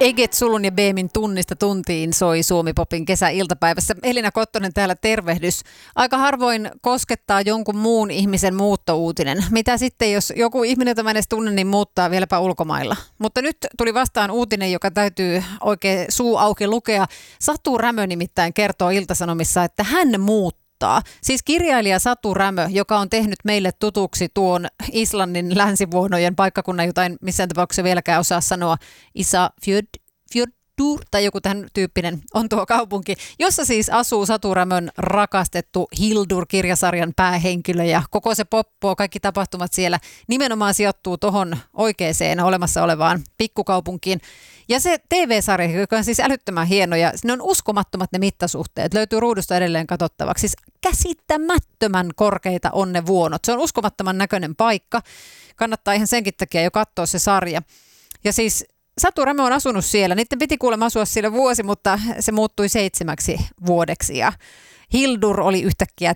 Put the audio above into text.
Eget Sulun ja Beemin tunnista tuntiin soi Suomi-popin kesäiltapäivässä. Elina Kottonen täällä, tervehdys. Aika harvoin koskettaa jonkun muun ihmisen muuttouutinen. Mitä sitten, jos joku ihminen, jota mä edes tunne, niin muuttaa vieläpä ulkomailla. Mutta nyt tuli vastaan uutinen, joka täytyy oikein suu auki lukea. Satu Rämö nimittäin kertoo Ilta-Sanomissa, että hän muuttaa. Siis kirjailija Satu Rämö, joka on tehnyt meille tutuksi tuon Islannin länsivuonojen paikkakunnan, jota en missään tapauksessa vieläkään osaa sanoa, Ísafjörður tai joku tähän tyyppinen on tuo kaupunki, jossa siis asuu Satu Rämön rakastettu Hildur-kirjasarjan päähenkilö ja koko se poppo, kaikki tapahtumat siellä nimenomaan sijoittuu tuohon oikeaan olemassa olevaan pikkukaupunkiin. Ja se TV-sarja, joka on siis älyttömän hieno ja ne on uskomattomat ne mittasuhteet, löytyy ruudusta edelleen katsottavaksi. Siis käsittämättömän korkeita on ne vuonot. Se on uskomattoman näköinen paikka. Kannattaa ihan senkin takia jo katsoa se sarja. Ja siis Satu Rämö on asunut siellä. Niiden piti kuulemma asua siellä vuosi, mutta se muuttui 7 vuodeksi. Ja Hildur oli yhtäkkiä